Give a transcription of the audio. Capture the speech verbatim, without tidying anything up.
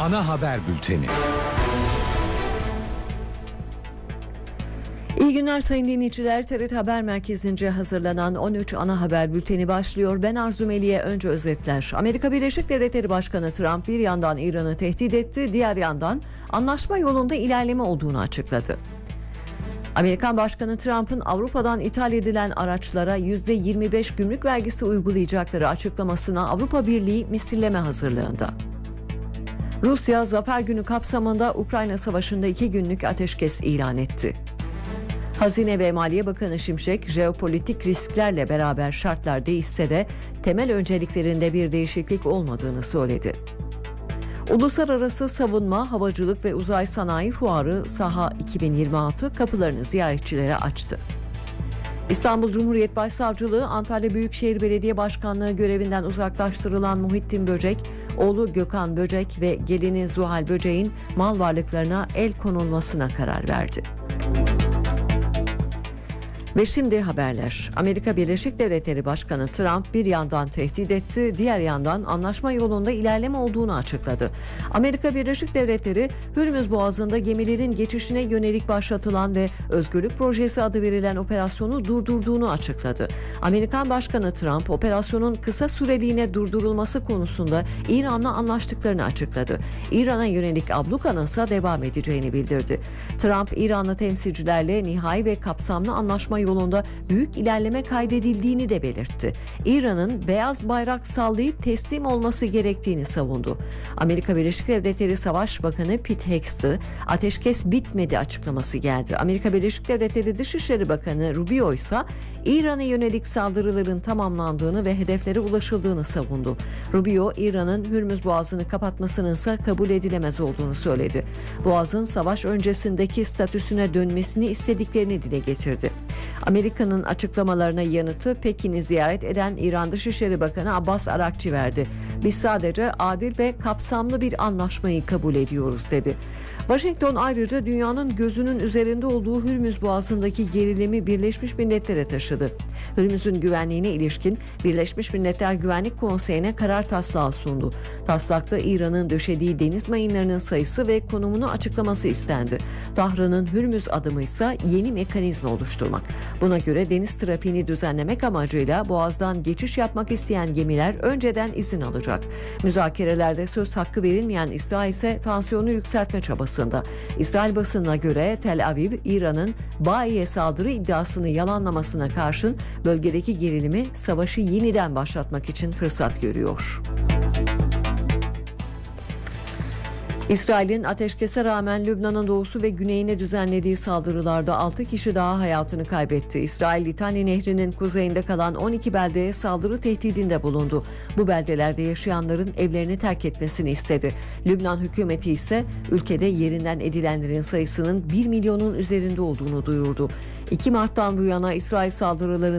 Ana haber bülteni. İyi günler sayın dinleyiciler. T R T Haber Merkezi'nce hazırlanan on üç ana haber bülteni başlıyor. Ben Arzu Melih'e önce özetler. Amerika Birleşik Devletleri Başkanı Trump bir yandan İran'ı tehdit etti, diğer yandan anlaşma yolunda ilerleme olduğunu açıkladı. Amerikan Başkanı Trump'ın Avrupa'dan ithal edilen araçlara yüzde yirmi beş gümrük vergisi uygulayacakları açıklamasına Avrupa Birliği misilleme hazırlığında. Rusya, Zafer Günü kapsamında Ukrayna Savaşı'nda iki günlük ateşkes ilan etti. Hazine ve Maliye Bakanı Şimşek, jeopolitik risklerle beraber şartlar değişse de temel önceliklerinde bir değişiklik olmadığını söyledi. Uluslararası Savunma, Havacılık ve Uzay Sanayi Fuarı Saha iki bin yirmi altı kapılarını ziyaretçilere açtı. İstanbul Cumhuriyet Başsavcılığı, Antalya Büyükşehir Belediye Başkanlığı görevinden uzaklaştırılan Muhittin Böcek, oğlu Gökhan Böcek ve gelini Zuhal Böcek'in mal varlıklarına el konulmasına karar verdi. Ve şimdi haberler. Amerika Birleşik Devletleri Başkanı Trump bir yandan tehdit etti, diğer yandan anlaşma yolunda ilerleme olduğunu açıkladı. Amerika Birleşik Devletleri, Hürmüz Boğazı'nda gemilerin geçişine yönelik başlatılan ve Özgürlük Projesi adı verilen operasyonu durdurduğunu açıkladı. Amerikan Başkanı Trump, operasyonun kısa süreliğine durdurulması konusunda İran'la anlaştıklarını açıkladı. İran'a yönelik ablukanın ise devam edeceğini bildirdi. Trump, İranlı temsilcilerle nihai ve kapsamlı anlaşma yolunda büyük ilerleme kaydedildiğini de belirtti. İran'ın beyaz bayrak sallayıp teslim olması gerektiğini savundu. Amerika Birleşik Devletleri Savaş Bakanı Pete Hegseth, ateşkes bitmedi açıklaması geldi. Amerika Birleşik Devletleri Dışişleri Bakanı Rubio ise İran'a yönelik saldırıların tamamlandığını ve hedeflere ulaşıldığını savundu. Rubio, İran'ın Hürmüz Boğazı'nı kapatmasının ise kabul edilemez olduğunu söyledi. Boğaz'ın savaş öncesindeki statüsüne dönmesini istediklerini dile getirdi. Amerika'nın açıklamalarına yanıtı Pekin'i ziyaret eden İran Dışişleri Bakanı Abbas Arakçi verdi. Biz sadece adil ve kapsamlı bir anlaşmayı kabul ediyoruz dedi. Washington ayrıca dünyanın gözünün üzerinde olduğu Hürmüz Boğazı'ndaki gerilimi Birleşmiş Milletler'e taşıdı. Hürmüz'ün güvenliğine ilişkin Birleşmiş Milletler Güvenlik Konseyi'ne karar taslağı sundu. Taslakta İran'ın döşediği deniz mayınlarının sayısı ve konumunu açıklaması istendi. Tahran'ın Hürmüz adımı ise yeni mekanizma oluşturmak. Buna göre deniz trafiğini düzenlemek amacıyla Boğaz'dan geçiş yapmak isteyen gemiler önceden izin alacak. Müzakerelerde söz hakkı verilmeyen İsrail ise tansiyonu yükseltme çabasında. İsrail basınına göre Tel Aviv, İran'ın Ba'i'ye saldırı iddiasını yalanlamasına karşın bölgedeki gerilimi, savaşı yeniden başlatmak için fırsat görüyor. İsrail'in ateşkese rağmen Lübnan'ın doğusu ve güneyine düzenlediği saldırılarda altı kişi daha hayatını kaybetti. İsrail, Litani Nehri'nin kuzeyinde kalan on iki beldeye saldırı tehdidinde bulundu. Bu beldelerde yaşayanların evlerini terk etmesini istedi. Lübnan hükümeti ise ülkede yerinden edilenlerin sayısının bir milyonun üzerinde olduğunu duyurdu. iki Mart'tan bu yana İsrail saldırılarının